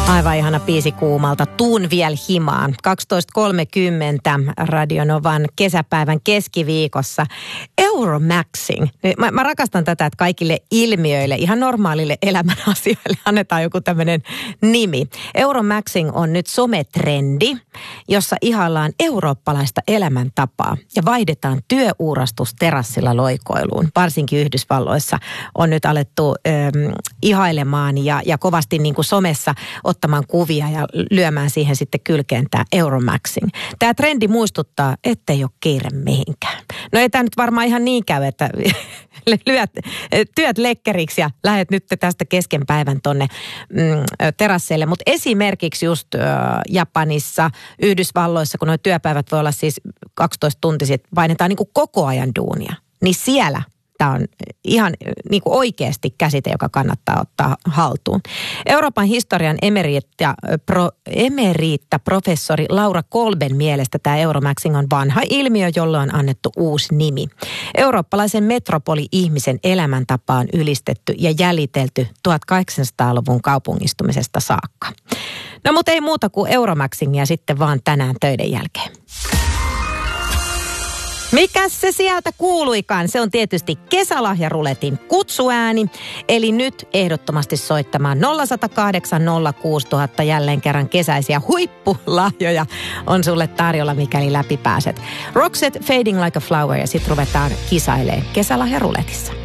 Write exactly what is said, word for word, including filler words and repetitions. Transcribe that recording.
Aivan ihana biisi kuumalta. Tuun viel himaan. kaksitoista kolmekymmentä Radionovan kesäpäivän keskiviikossa. Euromaxing. Mä, mä rakastan tätä, että kaikille ilmiöille, ihan normaalille elämän asioille annetaan joku tämmöinen nimi. Euromaxing on nyt sometrendi, jossa ihaillaan eurooppalaista elämäntapaa ja vaihdetaan työuurastus terassilla loikoiluun. Varsinkin Yhdysvalloissa on nyt alettu ähm, ihailemaan ja, ja kovasti niin kuin somessa ottamaan kuvia ja lyömään siihen sitten kylkeen tämä Euromaxing. Tämä trendi muistuttaa, ettei ole kiire mihinkään. No ei tämä nyt varmaan ihan niin käy, että lyöt työt lekkeriksi ja lähdet nyt tästä kesken päivän tonne mm, terasseille. Mutta esimerkiksi just ö, Japanissa, Yhdysvalloissa, kun nuo työpäivät voi olla siis kaksitoista tuntiset, painetaan niin kuin koko ajan duunia, niin siellä tämä on ihan niin kuin oikeasti käsite, joka kannattaa ottaa haltuun. Euroopan historian emeriitta, pro, emeriitta professori Laura Kolben mielestä tämä Euromaxing on vanha ilmiö, jolle on annettu uusi nimi. Eurooppalaisen metropoli-ihmisen elämäntapa on ylistetty ja jäljitelty tuhatkahdeksansataaluvun kaupungistumisesta saakka. No mutta ei muuta kuin Euromaxingia sitten vaan tänään töiden jälkeen. Mikäs se sieltä kuuluikaan? Se on tietysti Kesälahjaruletin kutsuääni. Eli nyt ehdottomasti soittamaan nolla yksi nolla kahdeksan nolla kuusi nolla nolla nolla jälleen kerran kesäisiä huippulahjoja on sulle tarjolla, mikäli läpi pääset. Roxette, Fading Like a Flower ja sit ruvetaan kisailemaan Kesälahjaruletissa.